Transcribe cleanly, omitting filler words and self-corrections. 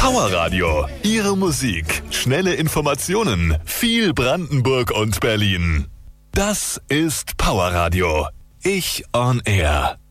Powerradio. Ihre Musik, schnelle Informationen, viel Brandenburg und Berlin. Das ist Powerradio. Ich on Air.